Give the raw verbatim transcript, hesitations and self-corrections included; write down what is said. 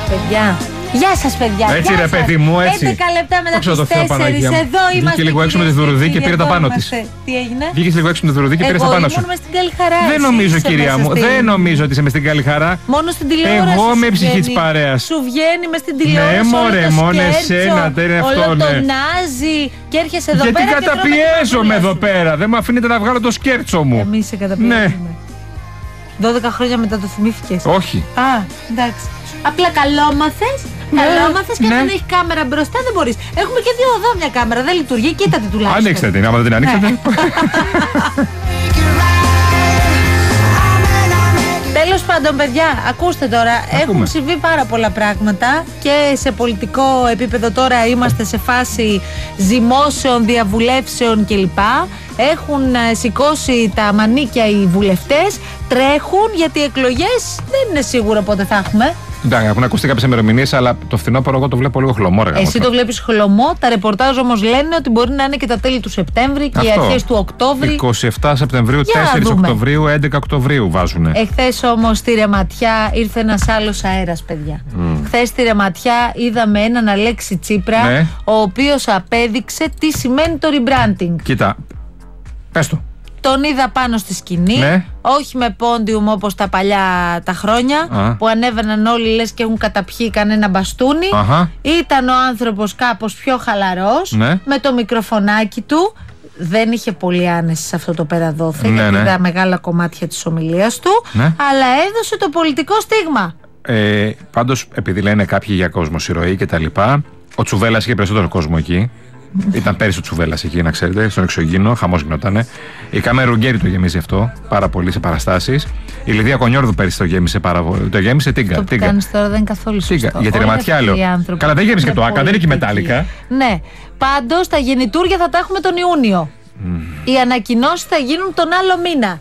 παιδιά. Γεια σας, παιδιά. Έτσι, Γεια ρε σας. παιδί μου, έτσι. έντεκα λεπτά μετά τις τέσσερις. Εδώ είμαστε. Βγήκε λίγο έξω με τη Δουρουδή και πήρε τα πάνω της. Τι έγινε? Βγήκε λίγο έξω με τη Δουρουδή και πήρε τα πάνω σου. Εγώ ήμουν μες στην καλή χαρά. Δεν νομίζω, κυρία μου. Στην... Δεν νομίζω ότι είσαι μες στην καλή χαρά. Μόνο στην τηλεόραση. Εγώ είμαι η ψυχή βγαίνει. της παρέας. Σου βγαίνει μες στην τηλεόραση. Ναι, μωρέ, μόνο εσένα, δεν είναι αυτό. Όλο ναι. το νάζει και έρχεσαι εδώ Γιατί πέρα. Γιατί καταπιέζομαι εδώ πέρα. Δεν μου αφήνετε να βγάλω το σκέρτσο μου. Εμείς σε καταπιέζουμε. Ναι. δώδεκα χρόνια μετά το θυμήθηκες. Όχι. Α, εντάξει. Απλά καλόμαθες. Ναι, καλόμαθες και ναι. αν δεν έχει κάμερα μπροστά δεν μπορείς. Έχουμε και δύο εδώ μια κάμερα. Δεν λειτουργεί. Κοίτα τη τουλάχιστον. Ανοίξτε την, άμα δεν την ανοίξετε. Τέλος πάντων, παιδιά, ακούστε τώρα. Ακούμε. Έχουν συμβεί πάρα πολλά πράγματα και σε πολιτικό επίπεδο τώρα είμαστε σε φάση ζυμώσεων, διαβουλεύσεων κλπ. Έχουν σηκώσει τα μανίκια οι βουλευτές, τρέχουν γιατί οι εκλογές δεν είναι σίγουρο πότε θα έχουμε. Εντάξει, έχουν ακουστεί κάποιες ημερομηνίες, αλλά το φθινόπωρο εγώ το βλέπω λίγο χλωμό. Ρε, Εσύ το βλέπεις χλωμό. Τα ρεπορτάζ όμως λένε ότι μπορεί να είναι και τα τέλη του Σεπτέμβρη και οι αρχές του Οκτώβρη. είκοσι επτά Σεπτεμβρίου, τέσσερις Οκτωβρίου, έντεκα Οκτωβρίου βάζουνε. Εχθές όμως στη Ρεματιά ήρθε ένας άλλος αέρας, παιδιά. Mm. Χθες στη Ρεματιά είδαμε έναν Αλέξη Τσίπρα, ναι. ο οποίος απέδειξε τι σημαίνει το rebranding. Κοίτα, πες το. Τον είδα πάνω στη σκηνή, ναι. όχι με πόντιουμ όπως τα παλιά τα χρόνια, Α. που ανέβαιναν όλοι λες και έχουν καταπιεί κανένα μπαστούνι. Αχα. Ήταν ο άνθρωπος κάπως πιο χαλαρός, ναι. με το μικροφωνάκι του. Δεν είχε πολύ άνεση σε αυτό το περαδόθε, ναι, γιατί ναι. είδα μεγάλα κομμάτια της ομιλίας του, ναι. αλλά έδωσε το πολιτικό στίγμα. Ε, πάντως, επειδή λένε κάποιοι για κοσμοσυρωή και τα λοιπά, ο Τσουβέλλας είχε περισσότερο κόσμο εκεί. Ήταν πέρυσι ο Τσουβέλλας εκεί, να ξέρετε, στον εξωγήινο, χαμός γινότανε. Η Κάμερα Ρουγκέρι το γέμιζε αυτό πάρα πολύ σε παραστάσεις. Η Λιδία Κονιόρδου πέρυσι το γέμισε πάρα πολύ. Το γέμισε τίγκα. Το που κάνεις τώρα δεν είναι καθόλου σωστό. Για τη Ρεματιά λέω. Καλά, δεν γέμισε και το Άκα, δεν είναι και μετάλλικα. Ναι. Πάντως τα γεννητούρια θα τα έχουμε τον Ιούνιο. Mm. Οι ανακοινώσεις θα γίνουν τον άλλο μήνα.